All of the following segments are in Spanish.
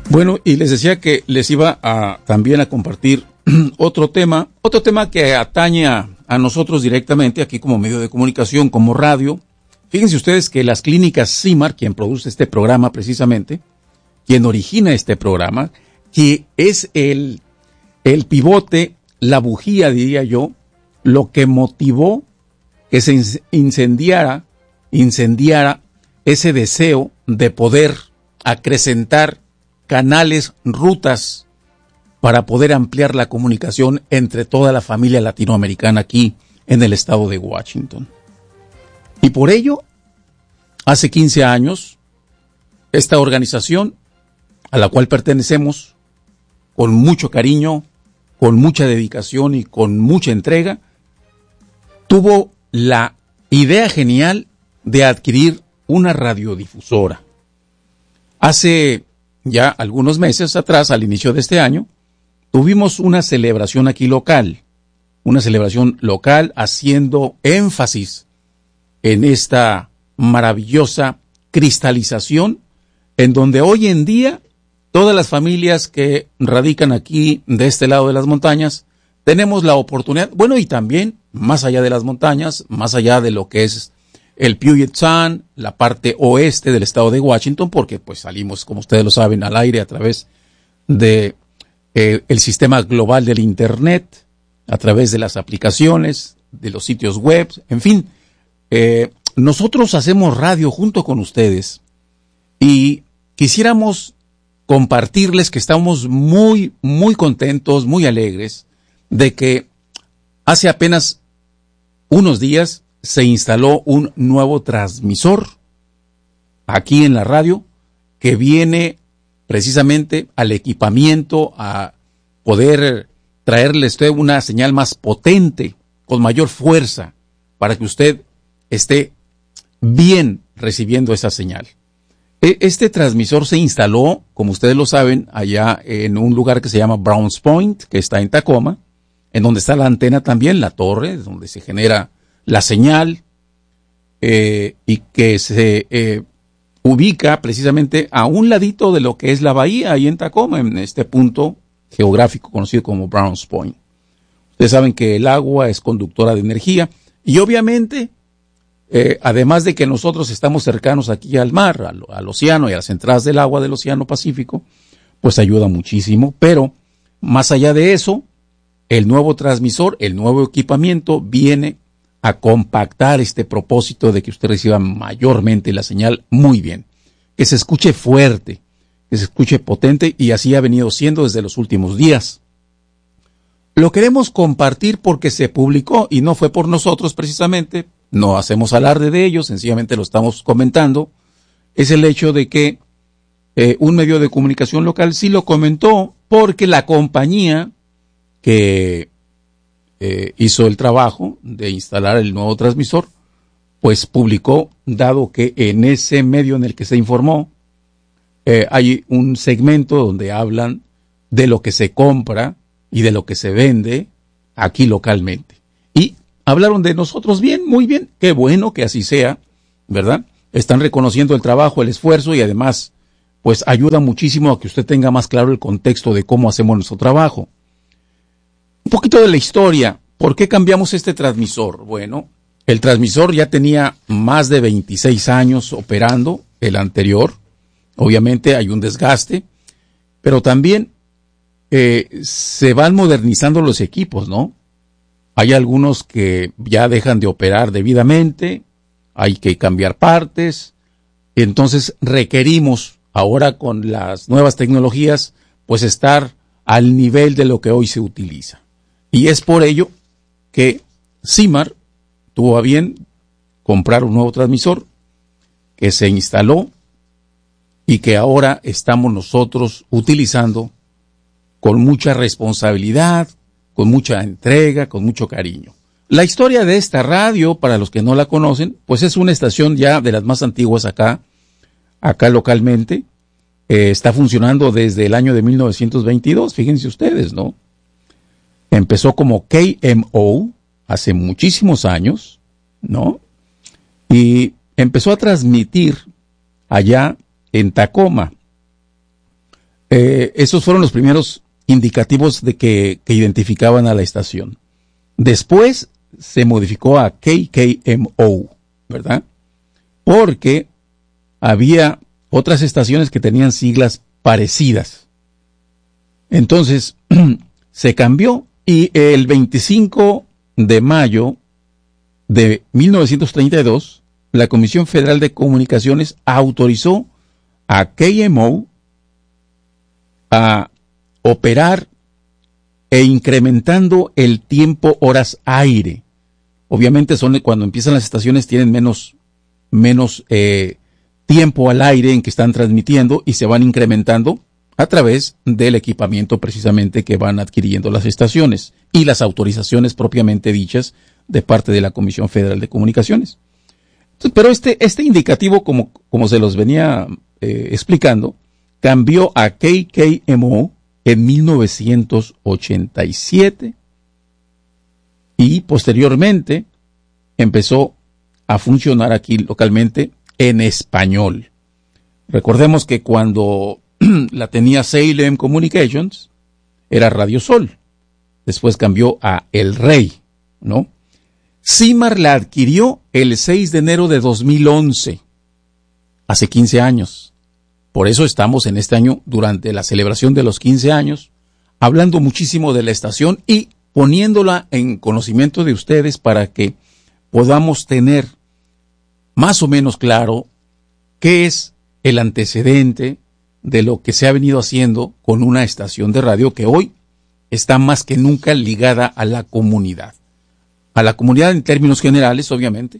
Bueno, y les decía que les iba a también a compartir otro tema que atañe a nosotros directamente, aquí como medio de comunicación, como radio. Fíjense ustedes que las clínicas CIMAR, quien produce este programa precisamente, quien origina este programa, que es el pivote, la bujía, diría yo, lo que motivó que se incendiara ese deseo de poder acrecentar canales, rutas, para poder ampliar la comunicación entre toda la familia latinoamericana aquí en el estado de Washington. Y por ello, hace 15 años, esta organización a la cual pertenecemos, con mucho cariño, con mucha dedicación y con mucha entrega, tuvo la idea genial de adquirir una radiodifusora. Hace ya algunos meses atrás, al inicio de este año, tuvimos una celebración aquí local, haciendo énfasis en esta maravillosa cristalización, en donde hoy en día todas las familias que radican aquí de este lado de las montañas tenemos la oportunidad, bueno, y también más allá de las montañas, más allá de lo que es el Puget Sound, la parte oeste del estado de Washington, porque pues salimos, como ustedes lo saben, al aire a través de el sistema global del Internet, a través de las aplicaciones, de los sitios web, en fin, nosotros hacemos radio junto con ustedes y quisiéramos compartirles que estamos muy, muy contentos, muy alegres de que hace apenas unos días se instaló un nuevo transmisor aquí en la radio que viene precisamente al equipamiento a poder traerle usted una señal más potente, con mayor fuerza, para que usted esté bien recibiendo esa señal. Este transmisor se instaló, como ustedes lo saben, allá en un lugar que se llama Browns Point, que está en Tacoma, en donde está la antena también, la torre, donde se genera la señal, y que se ubica precisamente a un ladito de lo que es la bahía, ahí en Tacoma, en este punto geográfico conocido como Browns Point. Ustedes saben que el agua es conductora de energía y obviamente, además de que nosotros estamos cercanos aquí al mar, al océano y a las entradas del agua del océano Pacífico, pues ayuda muchísimo, pero más allá de eso, el nuevo transmisor, el nuevo equipamiento viene a compactar este propósito de que usted reciba mayormente la señal muy bien, que se escuche fuerte, que se escuche potente, y así ha venido siendo desde los últimos días. Lo queremos compartir porque se publicó y no fue por nosotros precisamente, no hacemos alarde de ello, sencillamente lo estamos comentando. Es el hecho de que un medio de comunicación local sí lo comentó, porque la compañía que hizo el trabajo de instalar el nuevo transmisor, pues publicó, dado que en ese medio en el que se informó, hay un segmento donde hablan de lo que se compra y de lo que se vende aquí localmente. Y hablaron de nosotros bien, muy bien, qué bueno que así sea, ¿verdad? Están reconociendo el trabajo, el esfuerzo, y además, pues ayuda muchísimo a que usted tenga más claro el contexto de cómo hacemos nuestro trabajo. Un poquito de la historia. ¿Por qué cambiamos este transmisor? Bueno, el transmisor ya tenía más de 26 años operando, el anterior. Obviamente hay un desgaste, pero también se van modernizando los equipos, ¿no? Hay algunos que ya dejan de operar debidamente, hay que cambiar partes, entonces requerimos ahora con las nuevas tecnologías, pues estar al nivel de lo que hoy se utiliza. Y es por ello que CIMAR tuvo a bien comprar un nuevo transmisor que se instaló y que ahora estamos nosotros utilizando con mucha responsabilidad, con mucha entrega, con mucho cariño. La historia de esta radio, para los que no la conocen, pues es una estación ya de las más antiguas acá localmente. Está funcionando desde el año de 1922, fíjense ustedes, ¿no? Empezó como KMO hace muchísimos años, ¿no? Y empezó a transmitir allá en Tacoma. Esos fueron los primeros indicativos de que identificaban a la estación. Después se modificó a KKMO, ¿verdad? Porque había otras estaciones que tenían siglas parecidas. Entonces, se cambió y el 25 de mayo de 1932, la Comisión Federal de Comunicaciones autorizó a KMO a operar e incrementando el tiempo horas aire. Obviamente cuando empiezan las estaciones tienen menos tiempo al aire en que están transmitiendo y se van incrementando a través del equipamiento precisamente que van adquiriendo las estaciones y las autorizaciones propiamente dichas de parte de la Comisión Federal de Comunicaciones. Entonces, pero este indicativo, como se los venía explicando, cambió a KKMO en 1987 y posteriormente empezó a funcionar aquí localmente en español. Recordemos que cuando la tenía Salem Communications era Radio Sol, después cambió a El Rey, ¿no? CIMAR la adquirió el 6 de enero de 2011, hace 15 años. Por eso estamos en este año, durante la celebración de los 15 años, hablando muchísimo de la estación y poniéndola en conocimiento de ustedes para que podamos tener más o menos claro qué es el antecedente de lo que se ha venido haciendo con una estación de radio que hoy está más que nunca ligada a la comunidad. A la comunidad en términos generales, obviamente.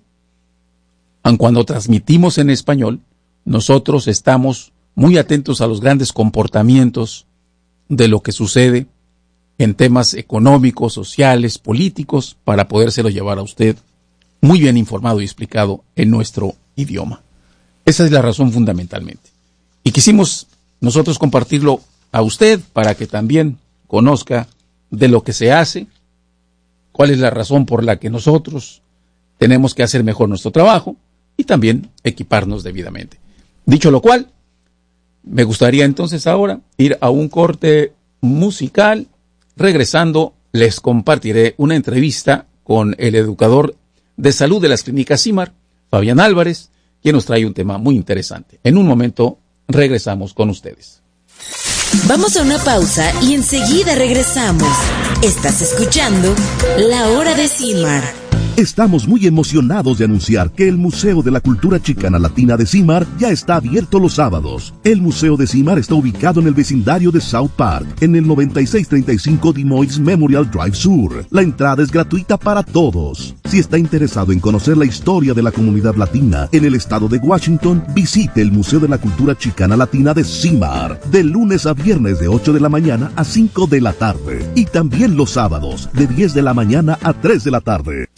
Aun cuando transmitimos en español, nosotros estamos muy atentos a los grandes comportamientos de lo que sucede en temas económicos, sociales, políticos, para podérselo llevar a usted muy bien informado y explicado en nuestro idioma. Esa es la razón fundamentalmente. Y quisimos nosotros compartirlo a usted para que también conozca de lo que se hace, cuál es la razón por la que nosotros tenemos que hacer mejor nuestro trabajo y también equiparnos debidamente. Dicho lo cual, me gustaría entonces ahora ir a un corte musical. Regresando, les compartiré una entrevista con el educador de salud de las clínicas CIMAR, Fabián Álvarez, quien nos trae un tema muy interesante. En un momento regresamos con ustedes. Vamos a una pausa y enseguida regresamos. Estás escuchando La Hora de CIMAR. Estamos muy emocionados de anunciar que el Museo de la Cultura Chicana Latina de CIMAR ya está abierto los sábados. El Museo de CIMAR está ubicado en el vecindario de South Park, en el 9635 Des Moines Memorial Drive Sur. La entrada es gratuita para todos. Si está interesado en conocer la historia de la comunidad latina en el estado de Washington, visite el Museo de la Cultura Chicana Latina de CIMAR, de lunes a viernes de 8 de la mañana a 5 de la tarde. Y también los sábados, de 10 de la mañana a 3 de la tarde.